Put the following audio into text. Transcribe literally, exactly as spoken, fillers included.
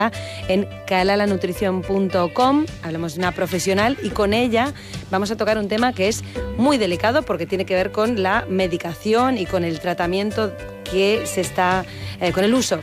en kalalanutrición punto com. Hablamos de una profesional y con ella vamos a tocar un tema que es muy delicado porque tiene que ver con la medicación y con el tratamiento que se está, eh, con el uso